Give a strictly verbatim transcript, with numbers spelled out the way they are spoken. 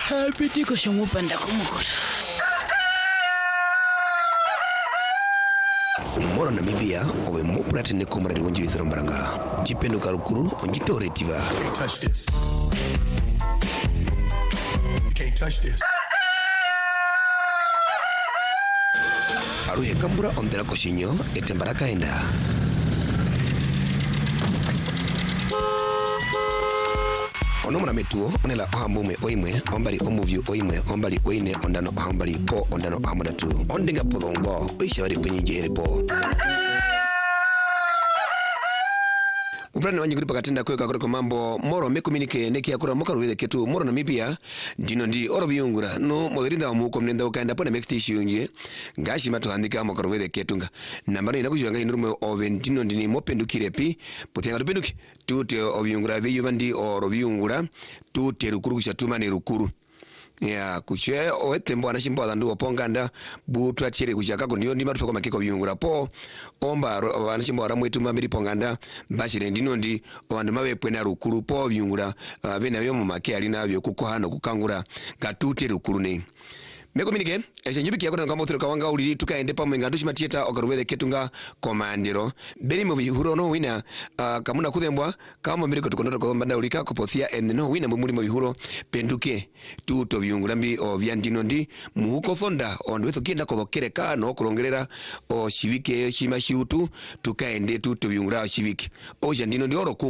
Happy ko siyang upanda kumukot. Moro Namibia owe mopulate ne komrade wonji withero mbaranga jipendo karukuru onjitore tiba. You can't touch this. You can't touch this. Aruhe kambura ondera koshinyo etembaraka enda. Onomura metuo onela ohambume oimwe ombali omuvyu oimwe ombali oine ondano ohambali po ondano ohamudatu ondinga podongo oishabari kwenye po. Uprani wanyi kulipa katenda kweka kwa mambo moro mekuminike neki ya kura moka ruweze ketu moro Namibia dino ndi oro viungura no moderinda wa muko mnenda ukaenda pone mekti shiunye ngashi matu handika moka ruweze ketu nga nambano inakuju nga inurume oven dino ndini mopendu kirepi puti nga rupenduki tute oviungura veyu vandi oro viungura tute rukuru kushatuma ni rukuru ya kuchwe owetembo anashimbo adandu oponganda butu atire kuchakako ndiyo ndima tufako makiko viungura po omba anashimbo aramwetu mambiri ponganda bashire ndino ndi owandu mawe pwena rukuru po viungura uh, vena yomu make alina vyo kukohano kukangura gatute rukuru ne Meko minike, eshe njubiki yako na kama uthiro kawanga ulili tuka ende pa mwenga ndushi matieta okaruweze ketunga komandiro. Beri mwi huro no wina uh, kamuna kuthembwa kama miriko tukondoto kwa mbanda ulika kupothia ende no wina mwimuli mwi huro penduke tuto viungulambi o viandino ndi muhuko thonda onduwetho kienda kothokereka no kulongerera o shivike shima shiutu tuka ende tuto viungula o shivike. O jandino ndi oro kungu.